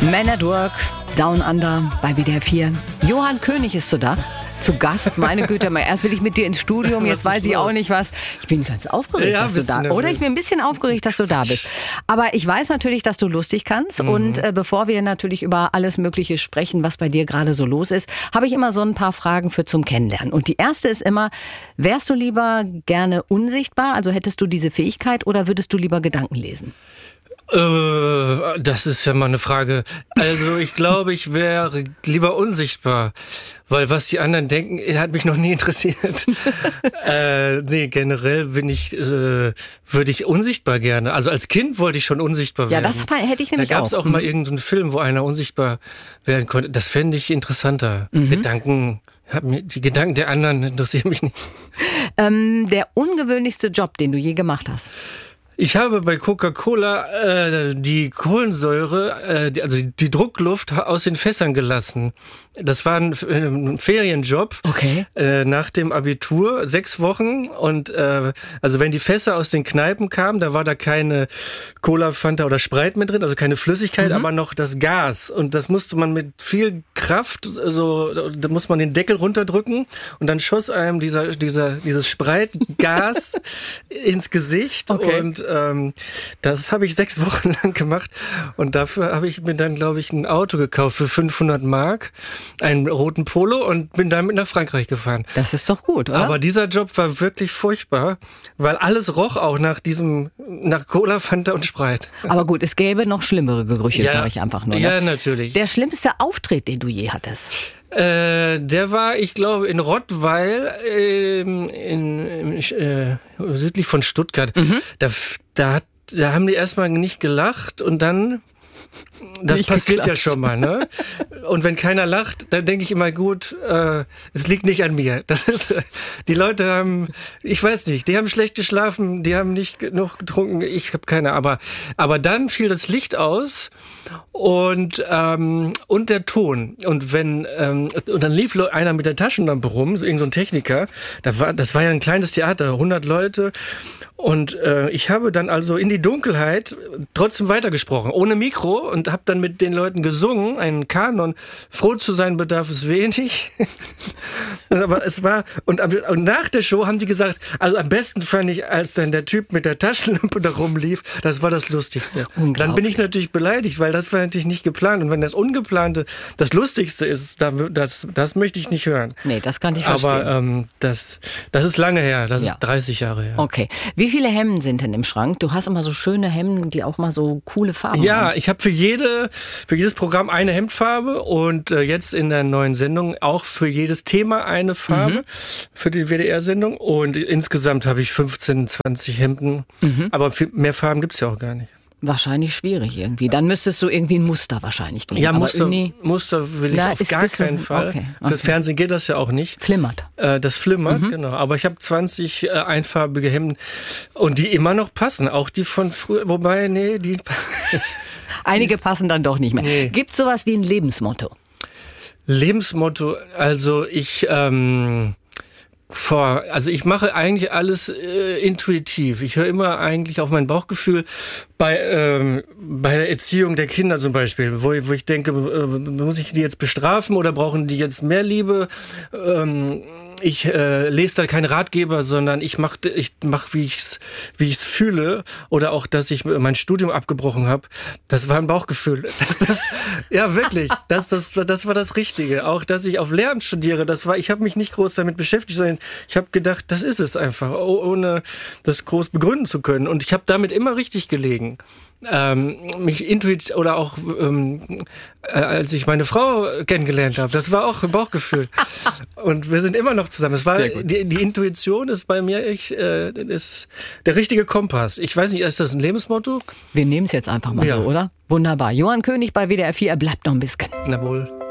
Man at Work, Down Under bei WDR 4. Johann König ist zu Gast. Meine Güte, erst will ich mit dir ins Studium, jetzt weiß ich auch nicht was. Ich bin ganz aufgeregt, dass du da bist. Oder ich bin ein bisschen aufgeregt, dass du da bist. Aber ich weiß natürlich, dass du lustig kannst. Und bevor wir natürlich über alles Mögliche sprechen, was bei dir gerade so los ist, habe ich immer so ein paar Fragen für zum Kennenlernen. Und die erste ist immer, wärst du lieber gerne unsichtbar? Also hättest du diese Fähigkeit oder würdest du lieber Gedanken lesen? Das ist ja mal eine Frage. Also ich glaube, ich wäre lieber unsichtbar, weil was die anderen denken, hat mich noch nie interessiert. Nee, generell würde ich unsichtbar gerne. Also als Kind wollte ich schon unsichtbar werden. Ja, das hätte ich nämlich auch. Da gab es auch mal irgendeinen Film, wo einer unsichtbar werden konnte. Das fände ich interessanter. Die Gedanken der anderen interessieren mich nicht. Der ungewöhnlichste Job, den du je gemacht hast? Ich habe bei Coca-Cola die Kohlensäure, also die Druckluft aus den Fässern gelassen. Das war ein Ferienjob nach dem Abitur, 6 Wochen. Und also wenn die Fässer aus den Kneipen kamen, da war da keine Cola, Fanta oder Sprite mit drin, also keine Flüssigkeit, aber noch das Gas. Und das musste man mit viel Kraft, da muss man den Deckel runterdrücken und dann schoss einem dieses Sprite-Gas ins Gesicht. Und das habe ich 6 Wochen lang gemacht und dafür habe ich mir dann, glaube ich, ein Auto gekauft für 500 Mark, einen roten Polo und bin damit nach Frankreich gefahren. Das ist doch gut, oder? Aber dieser Job war wirklich furchtbar, weil alles roch auch nach Cola, Fanta und Sprite. Aber gut, es gäbe noch schlimmere Gerüche, sage ich einfach nur. Ne? Ja, natürlich. Der schlimmste Auftritt, den du je hattest? Der war, ich glaube, in Rottweil, südlich von Stuttgart. Da haben die erstmal nicht gelacht und dann, das nicht passiert geklatscht. Ja schon mal, ne? Und wenn keiner lacht, dann denke ich immer, gut, es liegt nicht an mir. Die Leute haben, ich weiß nicht, die haben schlecht geschlafen, die haben nicht genug getrunken, ich habe keine, aber dann fiel das Licht aus und der Ton. Und und dann lief einer mit der Taschenlampe rum, so irgend so ein Techniker, das war ja ein kleines Theater, 100 Leute. Und ich habe dann also in die Dunkelheit trotzdem weitergesprochen, ohne Mikro, und habe dann mit den Leuten gesungen, einen Kanon. Froh zu sein bedarf es wenig. Aber es war, und nach der Show haben die gesagt, also am besten fand ich, als dann der Typ mit der Taschenlampe da rumlief, das war das Lustigste. Dann bin ich natürlich beleidigt, weil das war natürlich nicht geplant. Und wenn das Ungeplante das Lustigste ist, das möchte ich nicht hören. Nee, das kann ich verstehen. Aber das ist lange her, das ist 30 Jahre her. Okay. Wie viele Hemden sind denn im Schrank? Du hast immer so schöne Hemden, die auch mal so coole Farben haben. Ja, ich habe für jedes Programm eine Hemdfarbe und jetzt in der neuen Sendung auch für jedes Thema eine Farbe für die WDR-Sendung. Und insgesamt habe ich 15, 20 Hemden. Aber mehr Farben gibt es ja auch gar nicht. Wahrscheinlich schwierig irgendwie. Dann müsstest du irgendwie ein Muster wahrscheinlich geben. Ja, Muster will ich auf gar keinen Fall. Okay. Fürs Fernsehen geht das ja auch nicht. Flimmert. Das flimmert, genau. Aber ich habe 20 einfarbige Hemden und die immer noch passen. Auch die von früher. Wobei, nee, die... Einige passen dann doch nicht mehr. Nee. Gibt sowas wie ein Lebensmotto? Lebensmotto, also ich mache eigentlich alles intuitiv. Ich höre immer eigentlich auf mein Bauchgefühl bei der Erziehung der Kinder zum Beispiel, wo ich denke, muss ich die jetzt bestrafen oder brauchen die jetzt mehr Liebe? Ich lese da keinen Ratgeber, sondern ich mach wie ich's fühle, oder auch, dass ich mein Studium abgebrochen habe. Das war ein Bauchgefühl. Ja, wirklich. Das war das Richtige. Auch, dass ich auf Lehramt studiere, ich habe mich nicht groß damit beschäftigt, sondern ich habe gedacht, das ist es einfach, ohne das groß begründen zu können. Und ich habe damit immer richtig gelegen. Mich intuitiv, oder auch als ich meine Frau kennengelernt habe, das war auch ein Bauchgefühl. Und wir sind immer noch zusammen. Es war die Intuition ist bei mir ist der richtige Kompass. Ich weiß nicht, ist das ein Lebensmotto? Wir nehmen es jetzt einfach mal so, oder? Wunderbar. Johann König bei WDR 4, er bleibt noch ein bisschen. Na wohl.